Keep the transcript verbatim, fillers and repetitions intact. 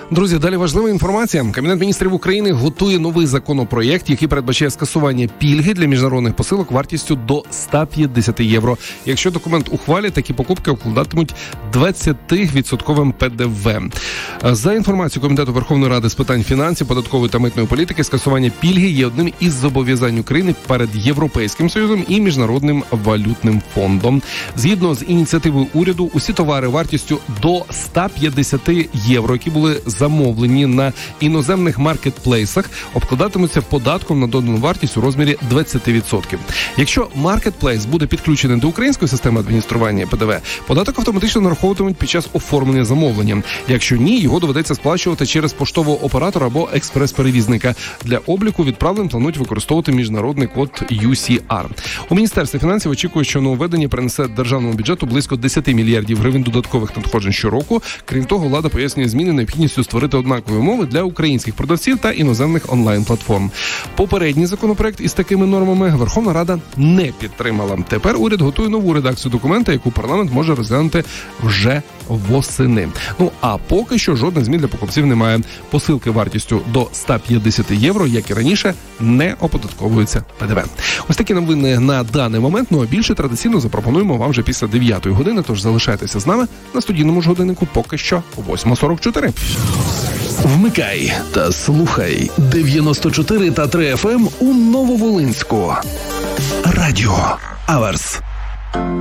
Друзі, далі важлива інформація. Кабінет міністрів України готує новий законопроєкт, який передбачає скасування пільги для міжнародних посилок вартістю до сто п'ятдесят євро. Якщо документ ухвалять, такі покупки обкладатимуть двадцять відсотків пе де ве. За інформацією Комітету Верховної Ради з питань фінансів, податкової та митної політики, скасування пільги є одним із зобов'язань України перед Європейським Союзом і Міжнародним валютним фондом. Згідно з ініціативою уряду, усі товари вартістю до сто п'ятдесят євро, які були замовлені на іноземних маркетплейсах, обкладатимуться податком на додану вартість у розмірі двадцять відсотків. Якщо маркетплейс буде підключений до української системи адміністрування пе де ве, податок автоматично нараховуватимуть під час оформлення замовлення. Якщо ні, його доведеться сплачувати через поштового оператора або експрес-перевізника. Для обліку відправлень планують використовувати міжнародний код ю сі ар. У Міністерстві фінансів очікує, що нововведення принесе державному бюджету близько десять мільярдів гривень додаткових надходжень щороку. Крім того, влада пояснює зміни необхідністю створити однакові умови для українських продавців та іноземних онлайн-платформ. Попередній законопроект із такими нормами Верховна Рада не підтримала. Тепер уряд готує нову редакцію документа, яку парламент може розглянути вже восени. Ну, а поки що жодних змін для покупців немає. Посилки вартістю до сто п'ятдесят євро, як і раніше, не оподатковуються пе де ве. Ось такі новини на даний момент, ну а більше традиційно запропонуємо вам вже після дев'ятої години, тож залишайтеся з нами на студійному ж годиннику поки що о восьма сорок чотири. Вмикай та слухай дев'яносто чотири та три еф ем у Нововолинську. Радіо Аверс.